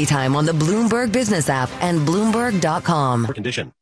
anytime on the Bloomberg Business app and Bloomberg.com. For condition.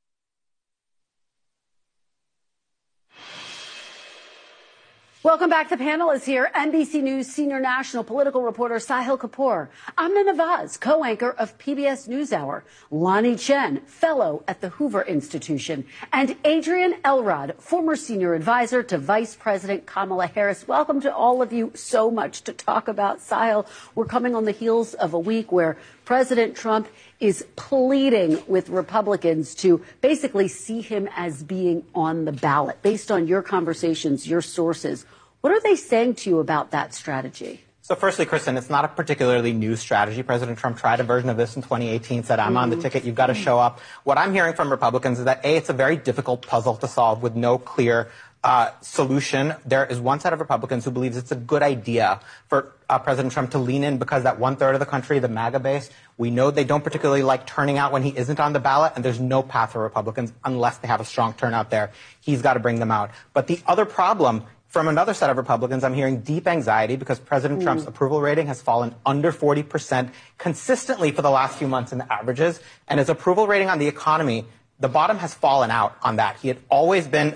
Welcome back. The panel is here. NBC News senior national political reporter Sahil Kapoor, Amna Nawaz, co-anchor of PBS NewsHour, Lonnie Chen, fellow at the Hoover Institution, and Adrian Elrod, former senior advisor to Vice President Kamala Harris. Welcome to all of you. So much to talk about. Sahil, we're coming on the heels of a week where President Trump is pleading with Republicans to basically see him as being on the ballot. Based on your conversations, your sources, what are they saying to you about that strategy? So firstly, Kristen, it's not a particularly new strategy. President Trump tried a version of this in 2018, said, I'm on the ticket, you've got to show up. What I'm hearing from Republicans is that, A, it's a very difficult puzzle to solve with no clear solution. There is one set of Republicans who believes it's a good idea for President Trump to lean in because that 1/3 of the country, the MAGA base, we know they don't particularly like turning out when he isn't on the ballot, and there's no path for Republicans unless they have a strong turnout there. He's got to bring them out. But the other problem from another set of Republicans, I'm hearing deep anxiety because President Trump's approval rating has fallen under 40% consistently for the last few months in the averages, and his approval rating on the economy, the bottom has fallen out on that. He had always been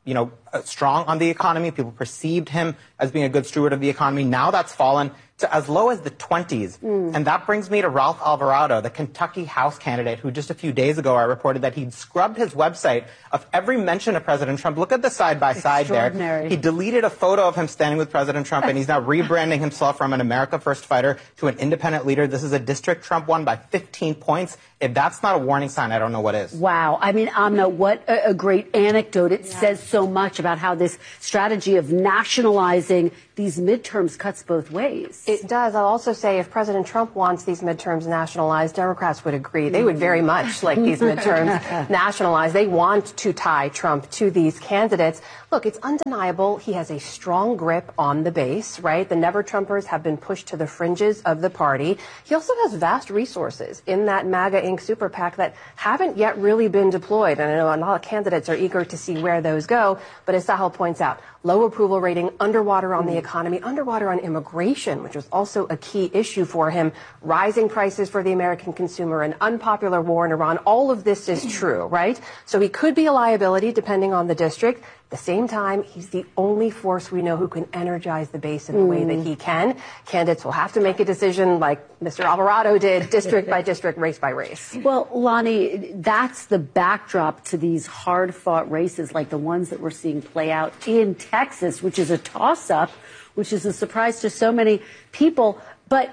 strong on the economy. People perceived him as being a good steward of the economy. Now that's fallen to as low as the 20s. And that brings me to Ralph Alvarado, the Kentucky House candidate, who just a few days ago I reported that he'd scrubbed his website of every mention of President Trump. Look at the side-by-side there. He deleted a photo of him standing with President Trump, and he's now rebranding himself from an America First fighter to an independent leader. This is a district Trump won by 15 points. If that's not a warning sign, I don't know what is. Wow. I mean, Amna, what a great anecdote. It says so much about how this strategy of nationalizing these midterms cuts both ways. It does. I'll also say if President Trump wants these midterms nationalized, Democrats would agree. They would very much like these midterms nationalized. They want to tie Trump to these candidates. Look, it's undeniable he has a strong grip on the base, right? The Never-Trumpers have been pushed to the fringes of the party. He also has vast resources in that MAGA Inc. super PAC that haven't yet really been deployed. And I know a lot of candidates are eager to see where those go. But as Sahil points out, low approval rating, underwater on the economy, underwater on immigration, which was also a key issue for him, rising prices for the American consumer, an unpopular war in Iran. All of this is true, right? So he could be a liability depending on the district. At the same time, he's the only force we know who can energize the base in the way that he can. Candidates will have to make a decision like Mr. Alvarado did, district by district, race by race. Well, Lonnie, that's the backdrop to these hard-fought races like the ones that we're seeing play out in Texas, which is a toss-up, which is a surprise to so many people. But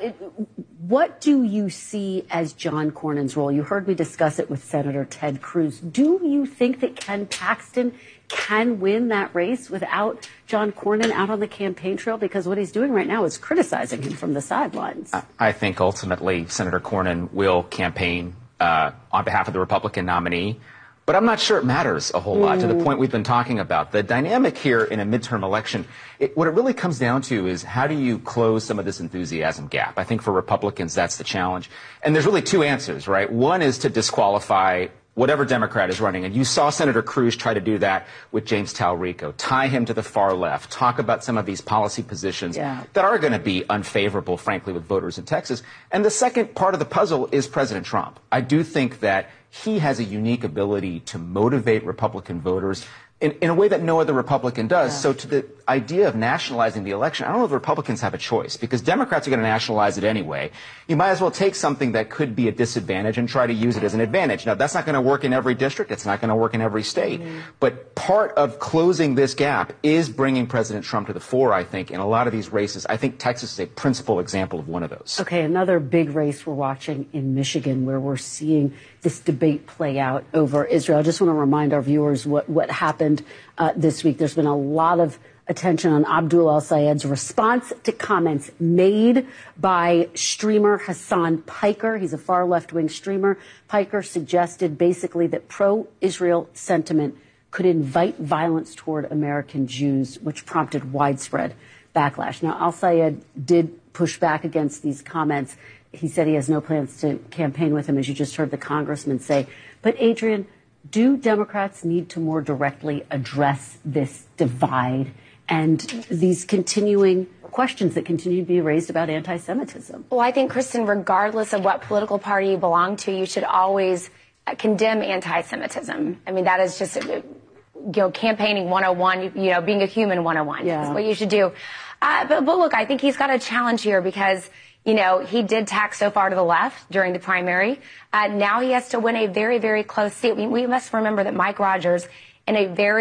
what do you see as John Cornyn's role? You heard me discuss it with Senator Ted Cruz. Do you think that Ken Paxton can win that race without John Cornyn out on the campaign trail? Because what he's doing right now is criticizing him from the sidelines. I think ultimately Senator Cornyn will campaign on behalf of the Republican nominee. But I'm not sure it matters a whole lot to the point we've been talking about. The dynamic here in a midterm election, what it really comes down to is how do you close some of this enthusiasm gap? I think for Republicans, that's the challenge. And there's really two answers, right? One is to disqualify whatever Democrat is running. And you saw Senator Cruz try to do that with James Talrico, tie him to the far left, talk about some of these policy positions that are going to be unfavorable, frankly, with voters in Texas. And the second part of the puzzle is President Trump. I do think that he has a unique ability to motivate Republican voters in a way that no other Republican does. So to the idea of nationalizing the election, I don't know if Republicans have a choice because Democrats are going to nationalize it anyway. You might as well take something that could be a disadvantage and try to use it as an advantage. Now, that's not going to work in every district. It's not going to work in every state. But part of closing this gap is bringing President Trump to the fore, I think, in a lot of these races. I think Texas is a principal example of one of those. Okay, another big race we're watching in Michigan where we're seeing this debate play out over Israel. I just want to remind our viewers what happened this week. There's been a lot of attention on Abdul El-Sayed's response to comments made by streamer Hassan Piker. He's a far left-wing streamer. Piker suggested basically that pro-Israel sentiment could invite violence toward American Jews, which prompted widespread backlash. Now, El-Sayed did push back against these comments. He said he has no plans to campaign with him, as you just heard the congressman say. But, Adrian, do Democrats need to more directly address this divide and these continuing questions that continue to be raised about anti-Semitism? Well, I think, Kristen, regardless of what political party you belong to, you should always condemn anti-Semitism. I mean, that is just, campaigning 101, being a human 101. Yeah. That's what you should do. But look, I think he's got a challenge here because, he did tack so far to the left during the primary. Now he has to win a very, very close seat. We must remember that Mike Rogers, in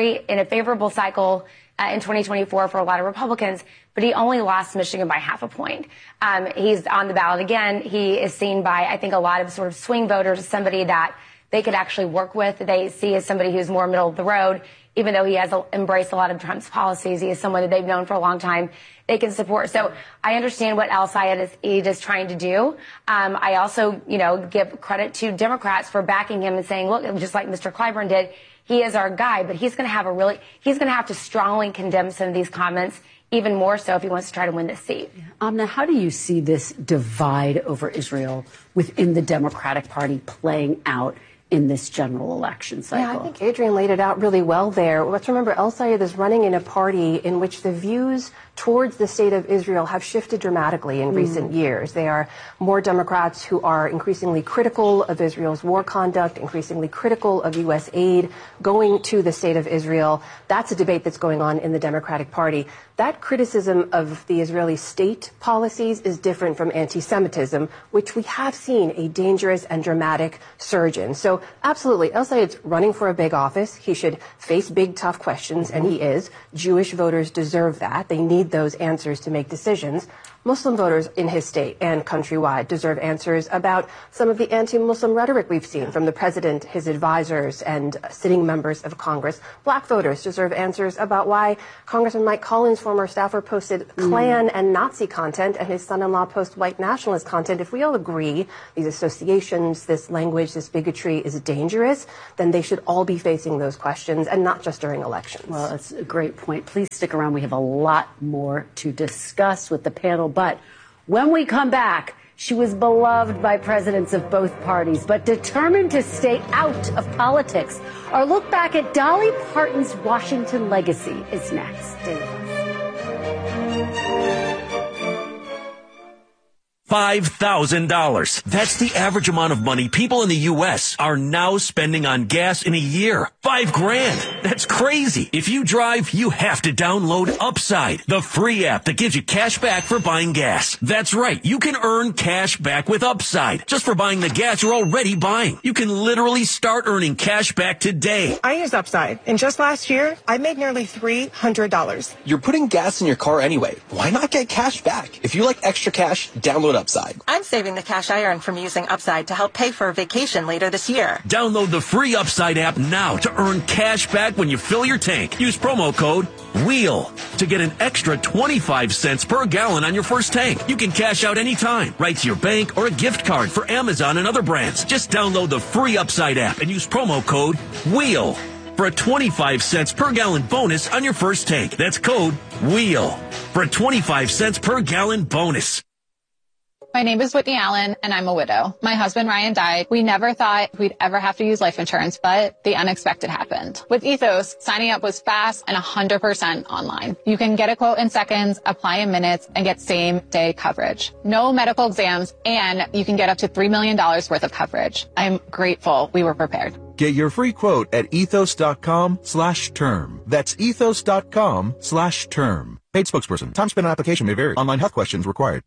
a favorable cycle in 2024 for a lot of Republicans, but he only lost Michigan by half a point. He's on the ballot again. He is seen by, I think, a lot of sort of swing voters as somebody that they could actually work with. They see as somebody who's more middle of the road. Even though he has embraced a lot of Trump's policies, he is someone that they've known for a long time they can support. So I understand what El-Sayed is trying to do. I also, give credit to Democrats for backing him and saying, look, just like Mr. Clyburn did, he is our guy, but he's going to have to strongly condemn some of these comments, even more so if he wants to try to win this seat. Amna, how do you see this divide over Israel within the Democratic Party playing out in this general election cycle? Yeah, I think Adrian laid it out really well there. Let's remember, El-Sayed is running in a party in which the views towards the state of Israel have shifted dramatically in recent years. They are more Democrats who are increasingly critical of Israel's war conduct, increasingly critical of U.S. aid going to the state of Israel. That's a debate that's going on in the Democratic Party. That criticism of the Israeli state policies is different from anti-Semitism, which we have seen a dangerous and dramatic surge in. So absolutely, El-Sayed's running for a big office. He should face big, tough questions, and he is. Jewish voters deserve that. They need those answers to make decisions. Muslim voters in his state and countrywide deserve answers about some of the anti-Muslim rhetoric we've seen from the president, his advisors, and sitting members of Congress. Black voters deserve answers about why Congressman Mike Collins, former staffer, posted Klan and Nazi content and his son-in-law post white nationalist content. If we all agree these associations, this language, this bigotry is dangerous, then they should all be facing those questions and not just during elections. Well, that's a great point. Please stick around. We have a lot more to discuss with the panel. But when we come back, she was beloved by presidents of both parties, but determined to stay out of politics. Our look back at Dolly Parton's Washington legacy is next. Stay with us. $5,000. That's the average amount of money people in the U.S. are now spending on gas in a year. $5,000. That's crazy. If you drive, you have to download Upside, the free app that gives you cash back for buying gas. That's right. You can earn cash back with Upside just for buying the gas you're already buying. You can literally start earning cash back today. I use Upside, and just last year, I made nearly $300. You're putting gas in your car anyway. Why not get cash back? If you like extra cash, download Upside. I'm saving the cash I earn from using Upside to help pay for a vacation later this year. Download the free Upside app now to earn cash back when you fill your tank. Use promo code WHEEL to get an extra 25 cents per gallon on your first tank. You can cash out anytime, right to your bank or a gift card for Amazon and other brands. Just download the free Upside app and use promo code WHEEL for a 25 cents per gallon bonus on your first tank. That's code WHEEL for a 25 cents per gallon bonus. My name is Whitney Allen, and I'm a widow. My husband, Ryan, died. We never thought we'd ever have to use life insurance, but the unexpected happened. With Ethos, signing up was fast and 100% online. You can get a quote in seconds, apply in minutes, and get same-day coverage. No medical exams, and you can get up to $3 million worth of coverage. I'm grateful we were prepared. Get your free quote at ethos.com/term. That's ethos.com/term. Paid spokesperson. Time spent on application may vary. Online health questions required.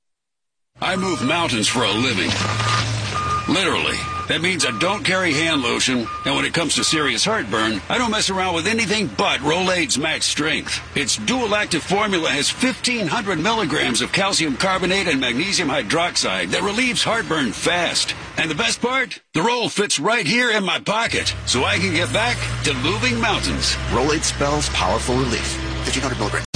I move mountains for a living. Literally. That means I don't carry hand lotion, and when it comes to serious heartburn, I don't mess around with anything but Rolaids Max Strength. Its dual-active formula has 1,500 milligrams of calcium carbonate and magnesium hydroxide that relieves heartburn fast. And the best part? The roll fits right here in my pocket, so I can get back to moving mountains. Rolaids spells powerful relief. 1,500 milligrams.